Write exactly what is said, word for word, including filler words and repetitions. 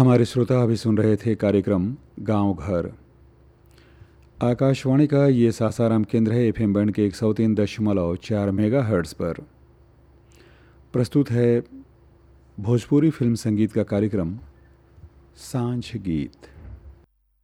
हमारे श्रोता अभी सुन रहे थे कार्यक्रम गांव घर। आकाशवाणी का ये सासाराम केंद्र है एफएम बैंड के एक सौ तीन दशमलव चार मेगा हर्ट्ज़ पर। प्रस्तुत है भोजपुरी फिल्म संगीत का कार्यक्रम सांझ गीत।